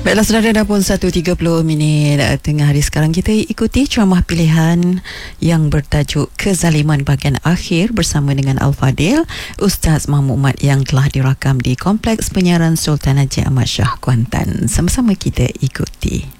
Baiklah saudara, dah pun 1.30 tengah hari sekarang. Kita ikuti ceramah pilihan yang bertajuk Kezaliman bahagian akhir bersama dengan Al-Fadil Ustaz Mahmud Mat yang telah dirakam di Kompleks Penyiaran Sultan Haji Ahmad Shah Kuantan. Sama-sama kita ikuti.